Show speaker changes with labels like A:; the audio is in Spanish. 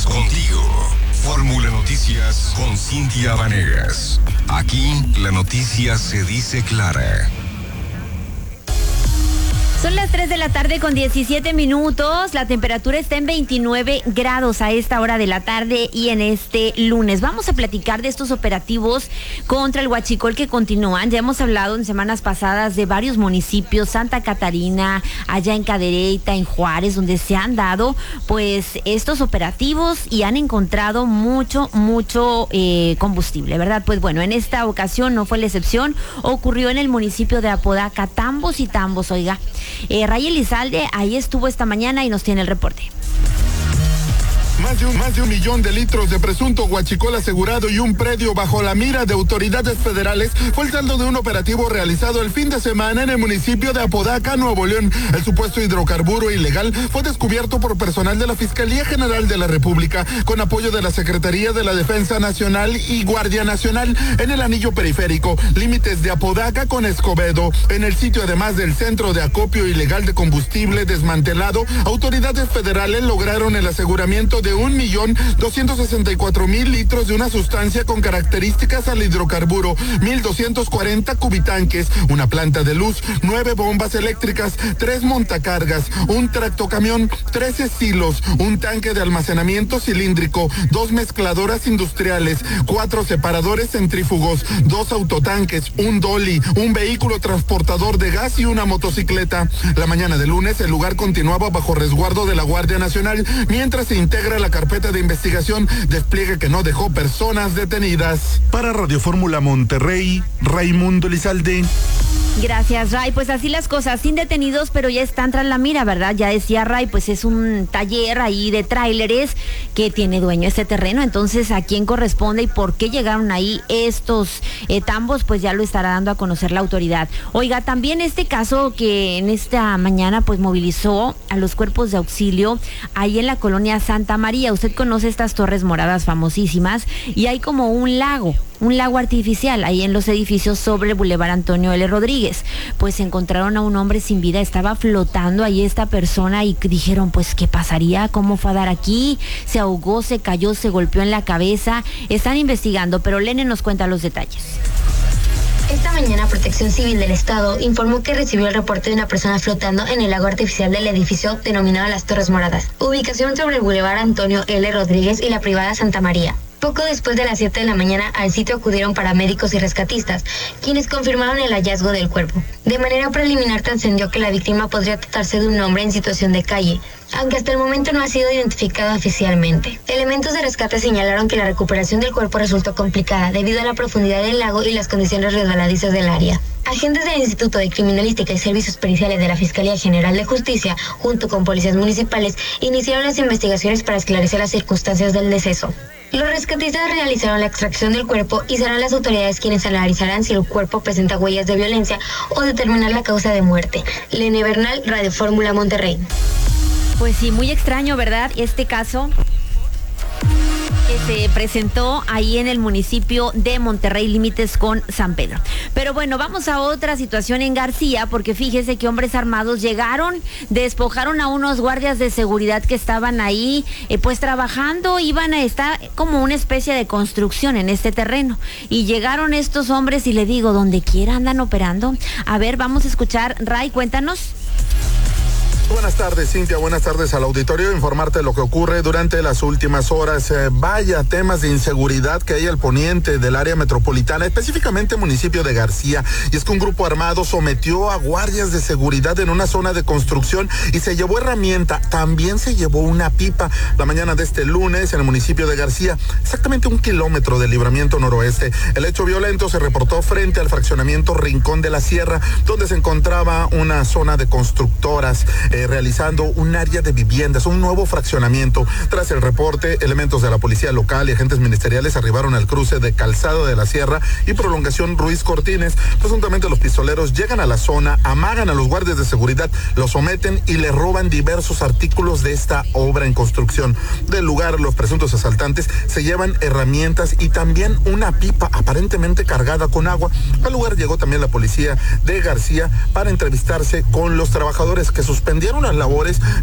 A: Noticias contigo. Fórmula Noticias con Cintia Vanegas. Aquí la noticia se dice clara.
B: Son las 3 de la tarde con 17 minutos. La temperatura está en 29 grados a esta hora de la tarde y en este lunes. Vamos a platicar de estos operativos contra el huachicol que continúan. Ya hemos hablado en semanas pasadas de varios municipios, Santa Catarina, allá en Cadereyta, en Juárez, donde se han dado pues estos operativos y han encontrado mucho combustible, ¿verdad? Pues bueno, en esta ocasión no fue la excepción. Ocurrió en el municipio de Apodaca, Tambos y Tambos, oiga. Ray Elizalde ahí estuvo esta mañana y nos tiene el reporte.
C: Más de un millón de litros de presunto huachicol asegurado y un predio bajo la mira de autoridades federales fue el saldo de un operativo realizado el fin de semana en el municipio de Apodaca, Nuevo León. El supuesto hidrocarburo ilegal fue descubierto por personal de la Fiscalía General de la República con apoyo de la Secretaría de la Defensa Nacional y Guardia Nacional en el anillo periférico, límites de Apodaca con Escobedo. En el sitio, además del centro de acopio ilegal de combustible desmantelado, autoridades federales lograron el aseguramiento de 1.264.000 litros de una sustancia con características al hidrocarburo, 1.240 cubitanques, una planta de luz, 9 bombas eléctricas, 3 montacargas, un tractocamión, 13 silos, un tanque de almacenamiento cilíndrico, 2 mezcladoras industriales, 4 separadores centrífugos, 2 autotanques, un dolly, un vehículo transportador de gas y una motocicleta. La mañana de lunes el lugar continuaba bajo resguardo de la Guardia Nacional mientras se integra la carpeta de investigación, despliegue que no dejó personas detenidas. Para Radio Fórmula Monterrey, Raimundo Elizalde.
B: Gracias, Ray. Pues así las cosas, sin detenidos, pero ya están tras la mira, ¿verdad? Ya decía Ray, pues es un taller ahí de tráileres que tiene dueño este terreno. Entonces, ¿a quién corresponde y por qué llegaron ahí estos tambos? Pues ya lo estará dando a conocer la autoridad. Oiga, también este caso que en esta mañana pues movilizó a los cuerpos de auxilio ahí en la colonia Santa María. Usted conoce estas torres moradas famosísimas y hay como un lago artificial ahí en los edificios sobre el Boulevard Antonio L. Rodríguez. Pues encontraron a un hombre sin vida, estaba flotando ahí esta persona y dijeron, pues, ¿qué pasaría? ¿Cómo fue a dar aquí? Se ahogó, se cayó, se golpeó en la cabeza. Están investigando, pero Lene nos cuenta los detalles.
D: Esta mañana Protección Civil del Estado informó que recibió el reporte de una persona flotando en el lago artificial del edificio denominado Las Torres Moradas, ubicación sobre el Boulevard Antonio L. Rodríguez y la privada Santa María. Poco después de las 7 de la mañana al sitio acudieron paramédicos y rescatistas, quienes confirmaron el hallazgo del cuerpo. De manera preliminar trascendió que la víctima podría tratarse de un hombre en situación de calle, aunque hasta el momento no ha sido identificado oficialmente. Elementos de rescate señalaron que la recuperación del cuerpo resultó complicada debido a la profundidad del lago y las condiciones resbaladizas del área. Agentes del Instituto de Criminalística y Servicios Periciales de la Fiscalía General de Justicia, junto con policías municipales, iniciaron las investigaciones para esclarecer las circunstancias del deceso. Los rescatistas realizaron la extracción del cuerpo y serán las autoridades quienes analizarán si el cuerpo presenta huellas de violencia o determinar la causa de muerte. Lene Bernal, Radio Fórmula Monterrey.
B: Pues sí, muy extraño, ¿verdad? Este caso que se presentó ahí en el municipio de Monterrey, límites con San Pedro. Pero bueno, vamos a otra situación en García, porque fíjese que hombres armados llegaron, despojaron a unos guardias de seguridad que estaban ahí, pues trabajando, iban a estar como una especie de construcción en este terreno. Y llegaron estos hombres y le digo, donde quiera andan operando. A ver, vamos a escuchar. Ray, cuéntanos.
C: Buenas tardes, Cintia. Buenas tardes al auditorio. Informarte lo que ocurre durante las últimas horas. Vaya temas de inseguridad que hay al poniente del área metropolitana, específicamente municipio de García. Y es que un grupo armado sometió a guardias de seguridad en una zona de construcción y se llevó herramienta. También se llevó una pipa. La mañana de este lunes en el municipio de García, exactamente 1 kilómetro del Libramiento Noroeste. El hecho violento se reportó frente al fraccionamiento Rincón de la Sierra, donde se encontraba una zona de constructoras realizando un área de viviendas, un nuevo fraccionamiento. Tras el reporte, elementos de la policía local y agentes ministeriales arribaron al cruce de Calzada de la Sierra y Prolongación Ruiz Cortines. Presuntamente los pistoleros llegan a la zona, amagan a los guardias de seguridad, los someten y le roban diversos artículos de esta obra en construcción. Del lugar, los presuntos asaltantes se llevan herramientas y también una pipa aparentemente cargada con agua. Al lugar llegó también la policía de García para entrevistarse con los trabajadores que suspendieron las labores